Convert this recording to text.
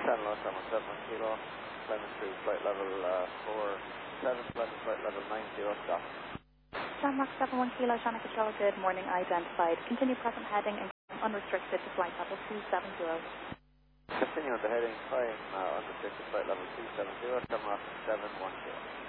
Loss, 171 kilo, climbing through flight level 47, climbing flight level 90, stop. Shamrock 71 kilo, Channel Control, good morning, identified. Continue present heading and unrestricted to flight level 270. Continue on the heading, climb unrestricted flight level 270, Shamrock 710.